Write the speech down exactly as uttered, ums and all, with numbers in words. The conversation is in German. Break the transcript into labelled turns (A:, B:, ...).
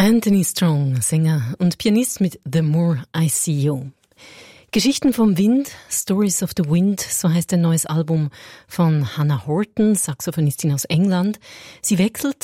A: Anthony Strong, Sänger und Pianist mit The More I See You. Geschichten vom Wind, Stories of the Wind, so heißt ein neues Album von Hannah Horton, Saxophonistin aus England. Sie wechselt